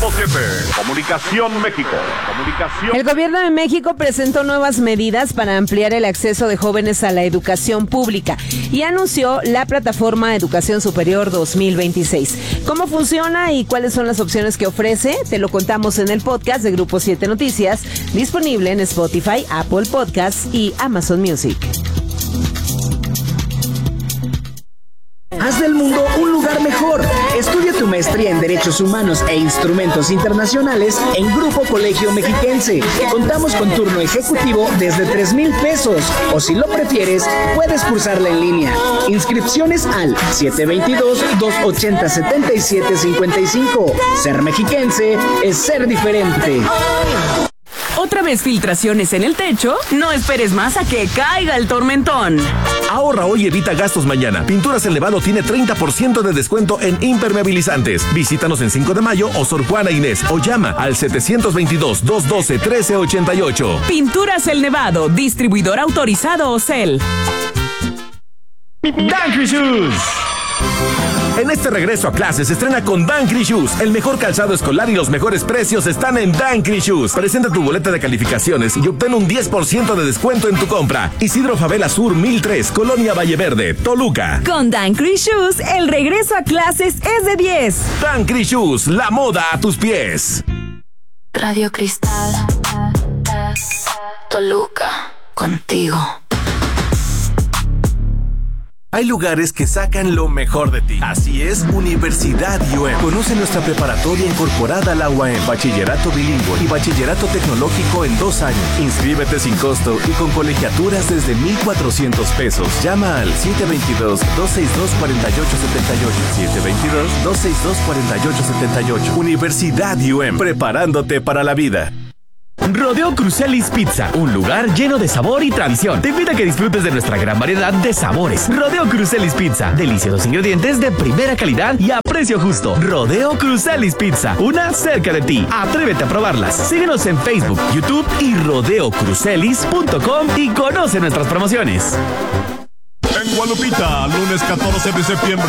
Comunicación México. El gobierno de México presentó nuevas medidas para ampliar el acceso de jóvenes a la educación pública y anunció la plataforma Educación Superior 2026. ¿Cómo funciona y cuáles son las opciones que ofrece? Te lo contamos en el podcast de Grupo 7 Noticias, disponible en Spotify, Apple Podcasts y Amazon Music. Haz del mundo un lugar mejor. Estudia tu maestría en Derechos Humanos e Instrumentos Internacionales en Grupo Colegio Mexiquense. Contamos con turno ejecutivo desde 3,000 pesos. O si lo prefieres, puedes cursarla en línea. Inscripciones al 722-280-7755. Ser mexiquense es ser diferente. ¿Otra vez filtraciones en el techo? No esperes más a que caiga el tormentón. Ahorra hoy y evita gastos mañana. Pinturas El Nevado tiene 30% de descuento en impermeabilizantes. Visítanos en 5 de mayo o Sor Juana Inés o llama al 722-212-1388. Pinturas El Nevado, distribuidor autorizado Ocel. Dancry Shoes. En este regreso a clases se estrena con Dancry Shoes. El mejor calzado escolar y los mejores precios están en Dancry Shoes. Presenta tu boleta de calificaciones y obtén un 10% de descuento en tu compra. Isidro Favela Sur 1003, Colonia Valle Verde, Toluca. Con Dancry Shoes, el regreso a clases es de 10. Dancry Shoes, la moda a tus pies. Radio Cristal, Toluca, contigo. Hay lugares que sacan lo mejor de ti. Así es, Universidad UM. Conoce nuestra preparatoria incorporada a la UAM, bachillerato bilingüe y bachillerato tecnológico en 2 años. Inscríbete sin costo y con colegiaturas desde 1,400 pesos. Llama al 722-262-4878. 722-262-4878. Universidad UM, preparándote para la vida. Rodeo Crucelis Pizza, un lugar lleno de sabor y tradición. Te invita a que disfrutes de nuestra gran variedad de sabores. Rodeo Crucelis Pizza, deliciosos ingredientes de primera calidad y a precio justo. Rodeo Crucelis Pizza, una cerca de ti. Atrévete a probarlas. Síguenos en Facebook, YouTube y rodeocrucelis.com y conoce nuestras promociones. En Gualupita, lunes 14 de septiembre,